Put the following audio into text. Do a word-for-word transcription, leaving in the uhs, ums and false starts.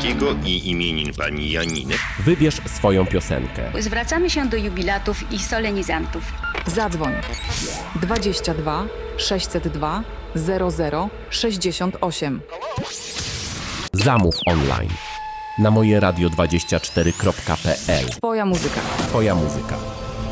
Pańskiego i imienin pani Janiny. Wybierz swoją piosenkę. Zwracamy się do jubilatów i solenizantów. Zadzwoń dwadzieścia dwa sześćset dwa zero zero sześćdziesiąt osiem. Zamów online na moje radio dwadzieścia cztery kropka p l. Twoja muzyka. Twoja muzyka.